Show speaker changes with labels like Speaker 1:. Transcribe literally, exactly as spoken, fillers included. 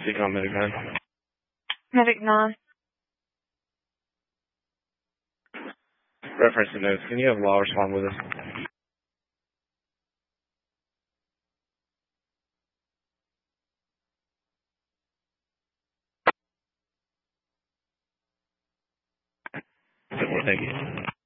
Speaker 1: Speak on Medic nine.
Speaker 2: Medic nine.
Speaker 1: Reference to notes. Can you have law respond with us? Thank you.